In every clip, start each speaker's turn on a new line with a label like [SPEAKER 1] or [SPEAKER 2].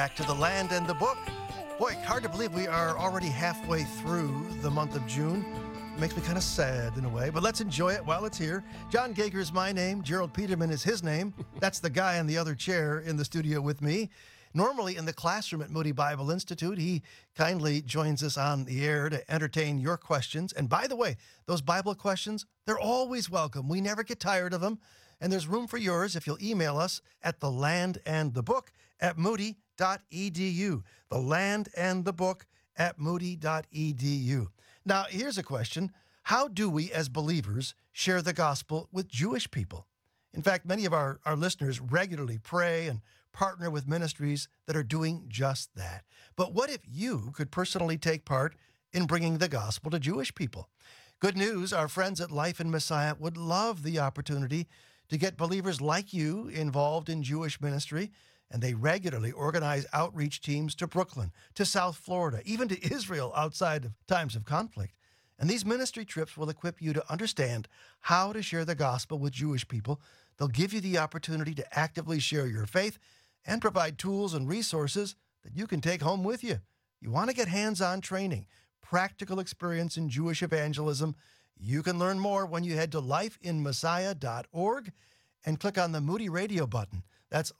[SPEAKER 1] Back to the land and the book. Boy, hard to believe we are already halfway through the month of June. Makes me kind of sad in a way, but let's enjoy it while it's here. John Gager is my name. Gerald Peterman is his name. That's the guy in the other chair in the studio with me. Normally in the classroom at Moody Bible Institute, he kindly joins us on the air to entertain your questions. And by the way, those Bible questions, they're always welcome. We never get tired of them. And there's room for yours if you'll email us at thelandandthebook@moody.edu. Thelandandthebook@moody.edu. Now, here's a question. How do we as believers share the gospel with Jewish people? In fact, many of our listeners regularly pray and partner with ministries that are doing just that. But what if you could personally take part in bringing the gospel to Jewish people? Good news, our friends at Life in Messiah would love the opportunity to get believers like you involved in Jewish ministry, and they regularly organize outreach teams to Brooklyn, to South Florida, even to Israel outside of times of conflict. And these ministry trips will equip you to understand how to share the gospel with Jewish people. They'll give you the opportunity to actively share your faith and provide tools and resources that you can take home with you. You want to get hands-on training, practical experience in Jewish evangelism. You can learn more when you head to lifeinmessiah.org and click on the Moody Radio button. That's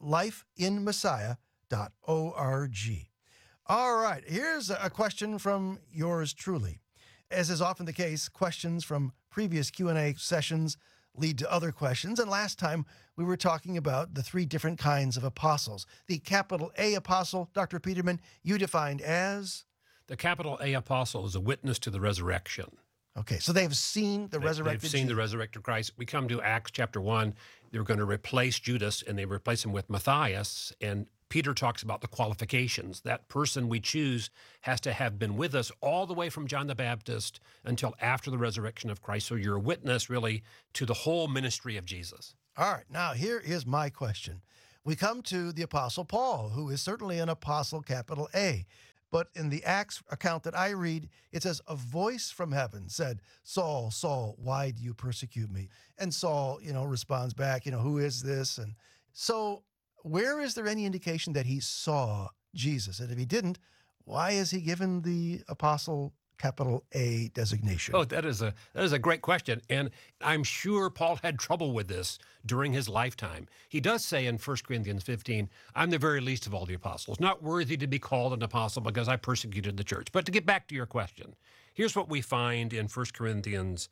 [SPEAKER 1] lifeinmessiah.org. All right, here's a question from yours truly. As is often the case, questions from previous Q&A sessions lead to other questions. And last time we were talking about the three different kinds of apostles. The capital A apostle, Dr. Peterman, you defined as?
[SPEAKER 2] The capital A apostle is a witness to the resurrection.
[SPEAKER 1] Okay, so they have seen the resurrected
[SPEAKER 2] They've seen the resurrected Christ. We come to Acts chapter 1. They're going to replace Judas, and they replace him with Matthias. And Peter talks about the qualifications. That person we choose has to have been with us all the way from John the Baptist until after the resurrection of Christ. So you're a witness, really, to the whole ministry of Jesus.
[SPEAKER 1] All right, now here is my question. We come to the Apostle Paul, who is certainly an apostle, capital A. But in the Acts account that I read, it says, a voice from heaven said, Saul, Saul, why do you persecute me? And Saul, responds back, who is this? And so where is there any indication that he saw Jesus? And if he didn't, why is he given the apostle capital A designation?
[SPEAKER 2] Oh, that is a great question. And I'm sure Paul had trouble with this during his lifetime. He does say in 1 Corinthians 15, I'm the very least of all the apostles, not worthy to be called an apostle because I persecuted the church. But to get back to your question, here's what we find in 1 Corinthians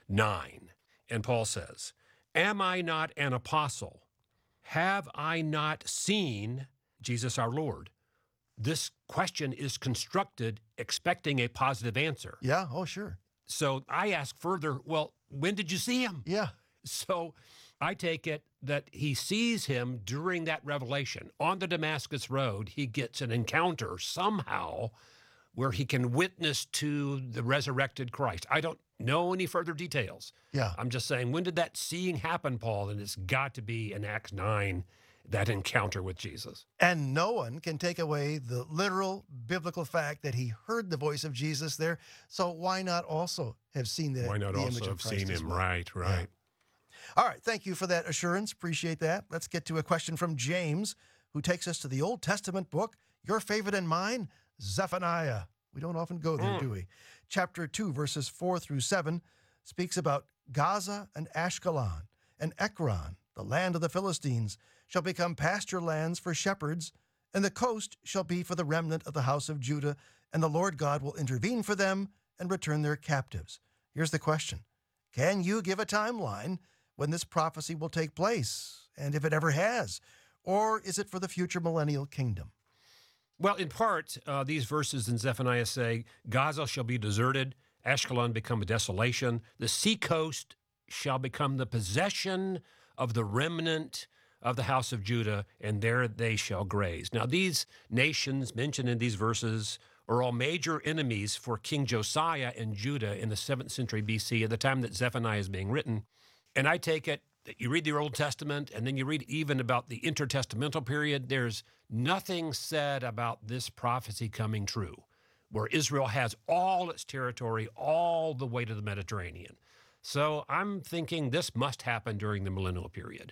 [SPEAKER 2] 9. And Paul says, am I not an apostle? Have I not seen Jesus our Lord? This question is constructed expecting a positive answer.
[SPEAKER 1] Yeah, oh, sure.
[SPEAKER 2] So I ask further, well, when did you see him?
[SPEAKER 1] Yeah.
[SPEAKER 2] So I take it that he sees him during that revelation. On the Damascus Road, he gets an encounter somehow where he can witness to the resurrected Christ. I don't know any further details.
[SPEAKER 1] Yeah.
[SPEAKER 2] I'm just saying, when did that seeing happen, Paul? And it's got to be in Acts 9, that encounter with Jesus.
[SPEAKER 1] And no one can take away the literal biblical fact that he heard the voice of Jesus there. So why not also have seen the
[SPEAKER 2] Why not
[SPEAKER 1] the
[SPEAKER 2] also
[SPEAKER 1] image of
[SPEAKER 2] have
[SPEAKER 1] Christ
[SPEAKER 2] seen
[SPEAKER 1] as
[SPEAKER 2] him?
[SPEAKER 1] well?
[SPEAKER 2] Right.
[SPEAKER 1] Yeah. All right. Thank you for that assurance. Appreciate that. Let's get to a question from James, who takes us to the Old Testament book, your favorite and mine, Zephaniah. We don't often go there, do we? Chapter 2, verses 4 through 7 speaks about Gaza and Ashkelon and Ekron, the land of the Philistines, shall become pasture lands for shepherds, and the coast shall be for the remnant of the house of Judah, and the Lord God will intervene for them and return their captives. Here's the question. Can you give a timeline when this prophecy will take place, and if it ever has? Or is it for the future millennial kingdom?
[SPEAKER 2] Well, in part, these verses in Zephaniah say, Gaza shall be deserted, Ashkelon become a desolation, the seacoast shall become the possession of the remnant of the house of Judah, and there they shall graze. Now, these nations mentioned in these verses are all major enemies for King Josiah and Judah in the 7th century BC, at the time that Zephaniah is being written. And I take it that you read the Old Testament, and then you read even about the intertestamental period, there's nothing said about this prophecy coming true, where Israel has all its territory all the way to the Mediterranean. So I'm thinking this must happen during the millennial period.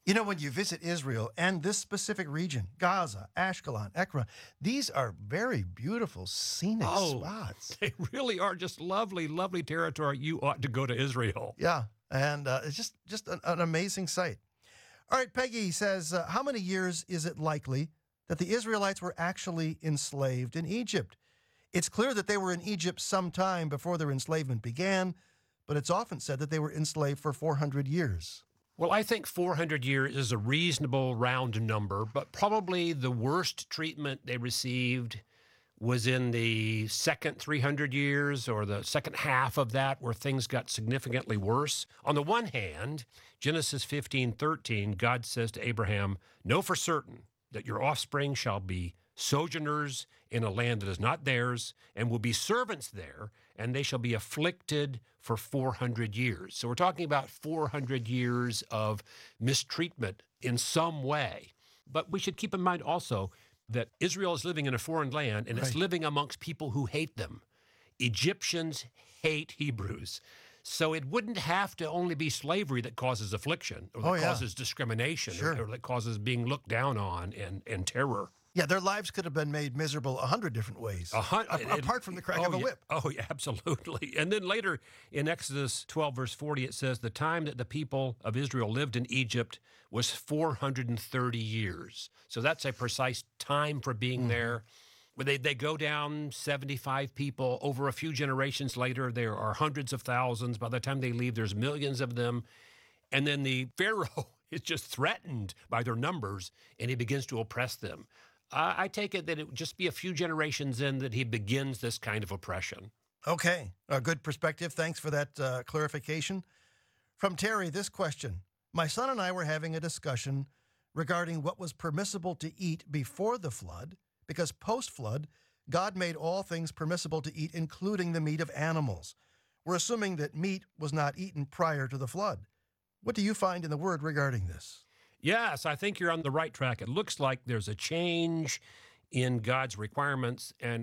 [SPEAKER 1] You know, when you visit Israel and this specific region, Gaza, Ashkelon, Ekron, these are very beautiful scenic spots.
[SPEAKER 2] They really are just lovely, lovely territory. You ought to go to Israel.
[SPEAKER 1] Yeah, and it's just an amazing sight. All right, Peggy says, how many years is it likely that the Israelites were actually enslaved in Egypt? It's clear that they were in Egypt sometime before their enslavement began, but it's often said that they were enslaved for 400 years.
[SPEAKER 2] Well, I think 400 years is a reasonable round number, but probably the worst treatment they received was in the second 300 years or the second half of that, where things got significantly worse. On the one hand, Genesis 15:13, God says to Abraham, "Know for certain that your offspring shall be sojourners in a land that is not theirs, and will be servants there, and they shall be afflicted for 400 years. So we're talking about 400 years of mistreatment in some way. But we should keep in mind also that Israel is living in a foreign land, and it's living amongst people who hate them. Egyptians hate Hebrews. So it wouldn't have to only be slavery that causes affliction, or that causes discrimination, or that causes being looked down on and terror.
[SPEAKER 1] Yeah, their lives could have been made miserable 100 different ways, apart from the crack of a whip.
[SPEAKER 2] Oh, yeah, absolutely. And then later in Exodus 12, verse 40, it says, the time that the people of Israel lived in Egypt was 430 years. So that's a precise time for being there. They go down 75 people. Over a few generations later, there are hundreds of thousands. By the time they leave, there's millions of them. And then the Pharaoh is just threatened by their numbers, and he begins to oppress them. I take it that it would just be a few generations in that he begins this kind of oppression.
[SPEAKER 1] Okay, a good perspective. Thanks for that clarification. From Terry, this question. My son and I were having a discussion regarding what was permissible to eat before the flood, because post-flood, God made all things permissible to eat, including the meat of animals. We're assuming that meat was not eaten prior to the flood. What do you find in the Word regarding this?
[SPEAKER 2] Yes, I think you're on the right track. It looks like there's a change in God's requirements, and